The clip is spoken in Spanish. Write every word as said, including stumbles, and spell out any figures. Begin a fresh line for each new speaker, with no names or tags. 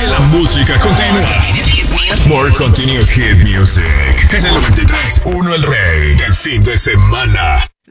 Que la música continúa. More Continuous Hit Music. En el noventa y tres, uno el rey del fin de semana.